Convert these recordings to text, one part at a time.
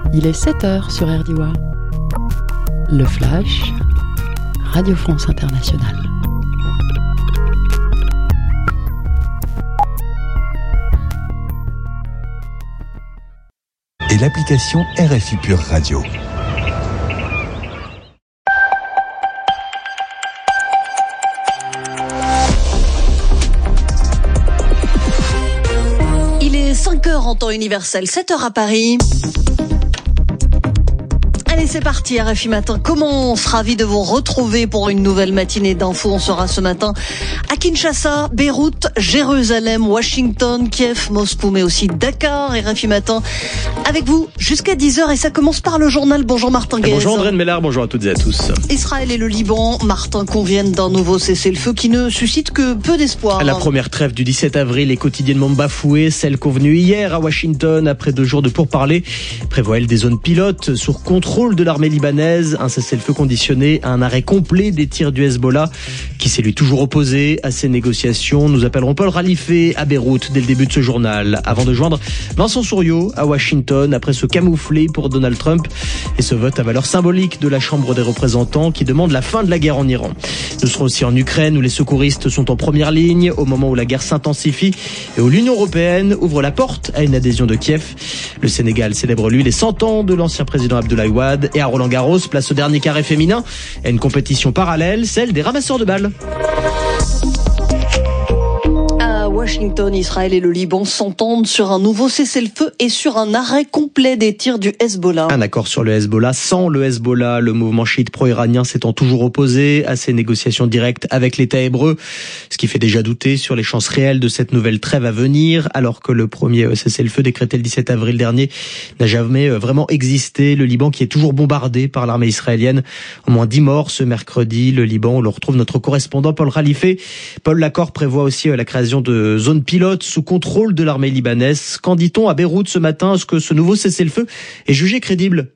Il est 7h sur RDIWA. Le Flash, Radio France Internationale. Et l'application RFI Pure Radio. Il est 5h en temps universel, 7h à Paris. Allez, c'est parti, RFI Matin. Comment on sera ravis de vous retrouver pour une nouvelle matinée d'infos. On sera ce matin à Kinshasa, Beyrouth, Jérusalem, Washington, Kiev, Moscou, mais aussi Dakar. RFI Matin avec vous jusqu'à 10h et ça commence par le journal. Bonjour Martin Guez. Bonjour André Mellard, bonjour à toutes et à tous. Israël et le Liban, Martin, conviennent d'un nouveau cessez-le-feu qui ne suscite que peu d'espoir. La première trêve du 17 avril est quotidiennement bafouée. Celle convenue hier à Washington après 2 jours de pourparlers prévoit elle des zones pilotes sous contrôle de l'armée libanaise. Un cessez-le-feu conditionné à un arrêt complet des tirs du Hezbollah qui s'est lui toujours opposé à ces négociations. Nous appellerons Paul Ralifé à Beyrouth dès le début de ce journal avant de joindre Vincent Souriau à Washington après se camoufler pour Donald Trump et ce vote à valeur symbolique de la Chambre des représentants qui demande la fin de la guerre en Iran. Nous serons aussi en Ukraine où les secouristes sont en première ligne au moment où la guerre s'intensifie et où l'Union européenne ouvre la porte à une adhésion de Kiev. Le Sénégal célèbre lui les 100 ans de l'ancien président Abdoulaye Wade et à Roland-Garros, place au dernier carré féminin et une compétition parallèle, celle des ramasseurs de balles. Washington, Israël et le Liban s'entendent sur un nouveau cessez-le-feu et sur un arrêt complet des tirs du Hezbollah. Un accord sur le Hezbollah sans le Hezbollah. Le mouvement chiite pro-iranien s'étant toujours opposé à ces négociations directes avec l'État hébreu, ce qui fait déjà douter sur les chances réelles de cette nouvelle trêve à venir, alors que le premier cessez-le-feu décrété le 17 avril dernier n'a jamais vraiment existé. Le Liban qui est toujours bombardé par l'armée israélienne. Au moins 10 morts ce mercredi. Le Liban, on le retrouve notre correspondant Paul Ralifé. Paul, l'accord prévoit aussi la création de zone pilote sous contrôle de l'armée libanaise. Qu'en dit-on à Beyrouth ce matin? Est-ce que ce nouveau cessez-le-feu est jugé crédible?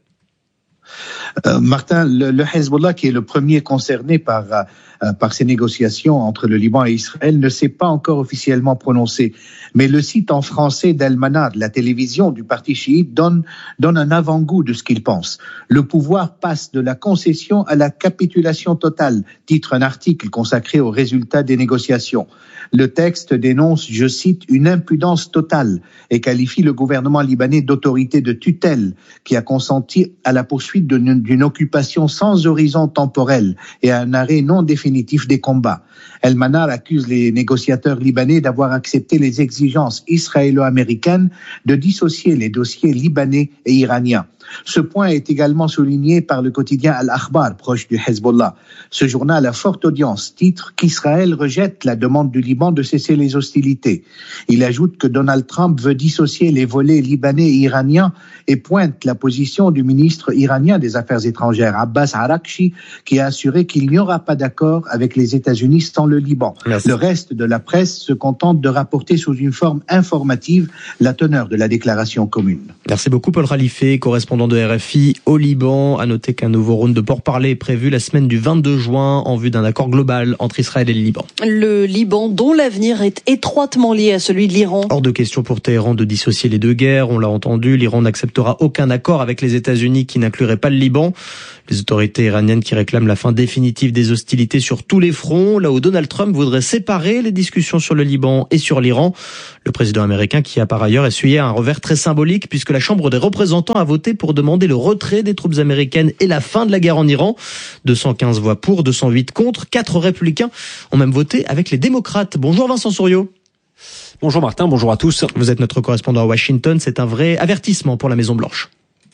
Martin, le Hezbollah, qui est le premier concerné par ces négociations entre le Liban et Israël, ne s'est pas encore officiellement prononcé. Mais le site en français d'Al-Manar, la télévision du parti chiite, donne un avant-goût de ce qu'il pense. Le pouvoir passe de la concession à la capitulation totale, titre un article consacré aux résultats des négociations. Le texte dénonce, je cite, une impudence totale et qualifie le gouvernement libanais d'autorité de tutelle qui a consenti à la poursuite d'une occupation sans horizon temporel et à un arrêt non définitif des combats. El-Manar accuse les négociateurs libanais d'avoir accepté les exigences israélo-américaines de dissocier les dossiers libanais et iraniens. Ce point est également souligné par le quotidien Al-Akhbar, proche du Hezbollah. Ce journal à forte audience titre qu'Israël rejette la demande du Liban de cesser les hostilités. Il ajoute que Donald Trump veut dissocier les volets libanais et iraniens et pointe la position du ministre iranien des Affaires étrangères, Abbas Araghchi, qui a assuré qu'il n'y aura pas d'accord avec les États-Unis sans le Liban. Merci. Le reste de la presse se contente de rapporter sous une forme informative la teneur de la déclaration commune. Merci beaucoup Paul Ralifé, correspondant de RFI au Liban. À noter qu'un nouveau round de pourparlers est prévu la semaine du 22 juin en vue d'un accord global entre Israël et le Liban. Le Liban dont l'avenir est étroitement lié à celui de l'Iran. Hors de question pour Téhéran de dissocier les deux guerres. On l'a entendu, l'Iran n'acceptera aucun accord avec les États-Unis qui n'inclurait pas le Liban. Les autorités iraniennes qui réclament la fin définitive des hostilités sur tous les fronts, là où Donald Trump voudrait séparer les discussions sur le Liban et sur l'Iran. Le président américain qui a par ailleurs essuyé un revers très symbolique puisque la Chambre des représentants a voté pour demander le retrait des troupes américaines et la fin de la guerre en Iran. 215 voix pour, 208 contre, 4 républicains ont même voté avec les démocrates. Bonjour Vincent Souriau. Bonjour Martin, bonjour à tous. Vous êtes notre correspondant à Washington, c'est un vrai avertissement pour la Maison-Blanche.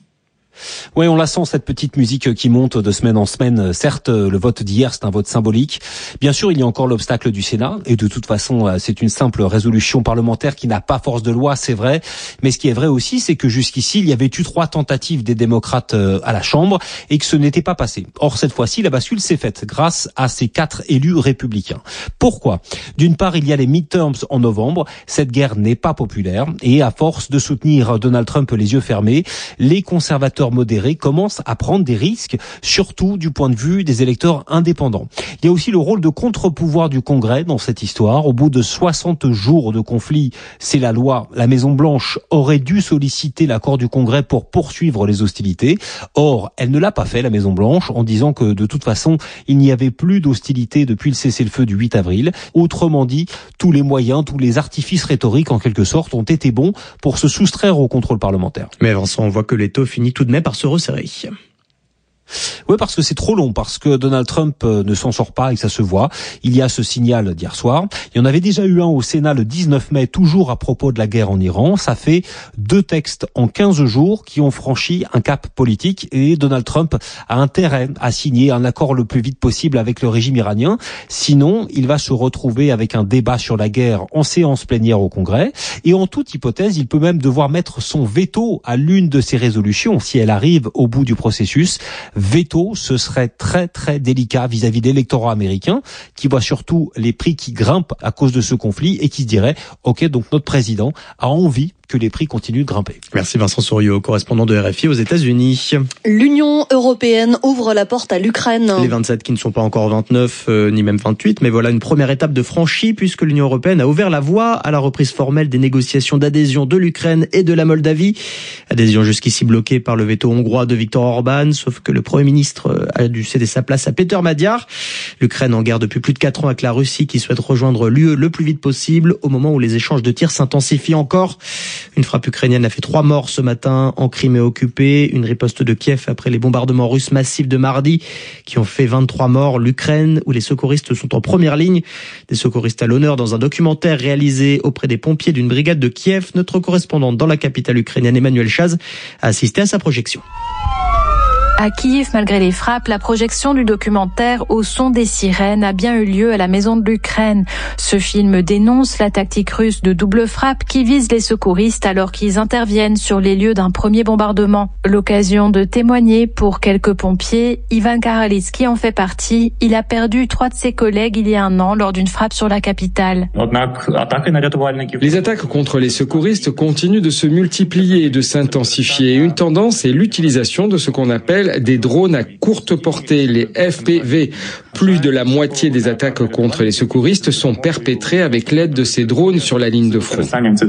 Oui, on la sent, cette petite musique qui monte de semaine en semaine. Certes, le vote d'hier, c'est un vote symbolique. Bien sûr, il y a encore l'obstacle du Sénat. Et de toute façon, c'est une simple résolution parlementaire qui n'a pas force de loi, c'est vrai. Mais ce qui est vrai aussi, c'est que jusqu'ici, il y avait eu 3 tentatives des démocrates à la Chambre et que ce n'était pas passé. Or, cette fois-ci, la bascule s'est faite grâce à ces 4 élus républicains. Pourquoi ? D'une part, il y a les midterms en novembre. Cette guerre n'est pas populaire. Et à force de soutenir Donald Trump les yeux fermés, les conservateurs électeurs modérés commencent à prendre des risques, surtout du point de vue des électeurs indépendants. Il y a aussi le rôle de contre-pouvoir du Congrès dans cette histoire. Au bout de 60 jours de conflit, c'est la loi. La Maison-Blanche aurait dû solliciter l'accord du Congrès pour poursuivre les hostilités. Or, elle ne l'a pas fait, la Maison-Blanche, en disant que de toute façon, il n'y avait plus d'hostilités depuis le cessez-le-feu du 8 avril. Autrement dit, tous les moyens, tous les artifices rhétoriques, en quelque sorte, ont été bons pour se soustraire au contrôle parlementaire. Mais Vincent, on voit que l'étau finit tout de même par se resserrer. Oui, parce que c'est trop long, parce que Donald Trump ne s'en sort pas et que ça se voit. Il y a ce signal d'hier soir. Il y en avait déjà eu un au Sénat le 19 mai, toujours à propos de la guerre en Iran. Ça fait 2 textes en 15 jours qui ont franchi un cap politique et Donald Trump a intérêt à signer un accord le plus vite possible avec le régime iranien. Sinon, il va se retrouver avec un débat sur la guerre en séance plénière au Congrès. Et en toute hypothèse, il peut même devoir mettre son veto à l'une de ces résolutions si elle arrive au bout du processus. Veto, ce serait très très délicat vis-à-vis de l'électorat américain qui voit surtout les prix qui grimpent à cause de ce conflit et qui se dirait « Ok, donc notre président a envie que les prix continuent de grimper ». Merci Vincent Souriau, correspondant de RFI aux États-Unis. L'Union européenne ouvre la porte à l'Ukraine. Les 27 qui ne sont pas encore 29, ni même 28, mais voilà une première étape de franchie puisque l'Union européenne a ouvert la voie à la reprise formelle des négociations d'adhésion de l'Ukraine et de la Moldavie. Adhésion jusqu'ici bloquée par le veto hongrois de Viktor Orban, sauf que le Premier ministre a dû céder sa place à Péter Magyar. L'Ukraine en guerre depuis plus de 4 ans avec la Russie qui souhaite rejoindre l'UE le plus vite possible au moment où les échanges de tirs s'intensifient encore. Une frappe ukrainienne a fait 3 morts ce matin en Crimée occupée. Une riposte de Kiev après les bombardements russes massifs de mardi qui ont fait 23 morts. L'Ukraine où les secouristes sont en première ligne. Des secouristes à l'honneur dans un documentaire réalisé auprès des pompiers d'une brigade de Kiev. Notre correspondante dans la capitale ukrainienne, Emmanuel Chaz, a assisté à sa projection. À Kiev, malgré les frappes, la projection du documentaire Au son des sirènes a bien eu lieu à la Maison de l'Ukraine. Ce film dénonce la tactique russe de double frappe qui vise les secouristes alors qu'ils interviennent sur les lieux d'un premier bombardement. L'occasion de témoigner pour quelques pompiers. Ivan Karalitski en fait partie. Il a perdu 3 de ses collègues il y a 1 an lors d'une frappe sur la capitale. Les attaques contre les secouristes continuent de se multiplier et de s'intensifier. Une tendance est l'utilisation de ce qu'on appelle des drones à courte portée, les FPV. Plus de la moitié des attaques contre les secouristes sont perpétrées avec l'aide de ces drones sur la ligne de front.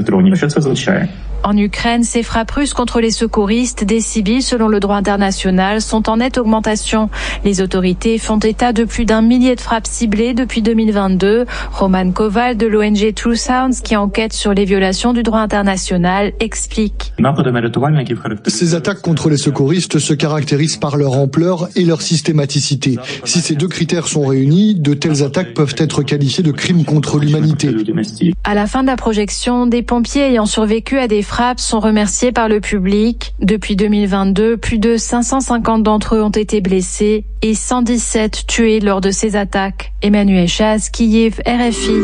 En Ukraine, ces frappes russes contre les secouristes, des civils selon le droit international, sont en nette augmentation. Les autorités font état de plus d'1 millier de frappes ciblées depuis 2022. Roman Koval de l'ONG True Sounds, qui enquête sur les violations du droit international, explique. Ces attaques contre les secouristes se caractérisent par leur ampleur et leur systématicité. Si ces 2 critères sont réunis, de telles attaques peuvent être qualifiées de crimes contre l'humanité. À la fin de la projection, des pompiers ayant survécu à des frappes sont remerciés par le public. Depuis 2022, plus de 550 d'entre eux ont été blessés et 117 tués lors de ces attaques. Emmanuel Chaz, Kiev, RFI.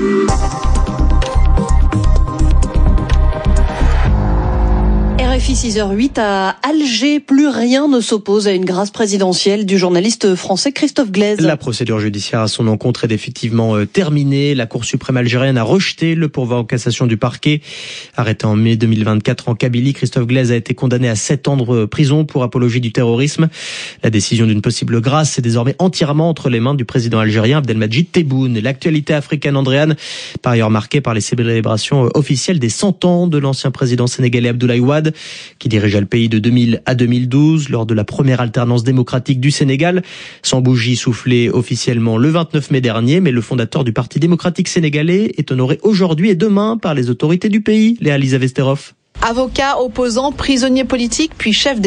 RFI 6h08 à Alger, plus rien ne s'oppose à une grâce présidentielle du journaliste français Christophe Glaise. La procédure judiciaire à son encontre est définitivement terminée. La Cour suprême algérienne a rejeté le pourvoi en cassation du parquet. Arrêté en mai 2024 en Kabylie, Christophe Glaise a été condamné à 7 ans de prison pour apologie du terrorisme. La décision d'une possible grâce est désormais entièrement entre les mains du président algérien Abdelmadjid Tebboune. L'actualité africaine, Andréane, par ailleurs marquée par les célébrations officielles des 100 ans de l'ancien président sénégalais Abdoulaye Wade, qui dirigeait le pays de 2000 à 2012 lors de la première alternance démocratique du Sénégal. Sans bougie soufflée officiellement le 29 mai dernier, mais le fondateur du Parti démocratique sénégalais est honoré aujourd'hui et demain par les autorités du pays. Léa Lisa Vesterov. Avocat, opposant, prisonnier politique, puis chef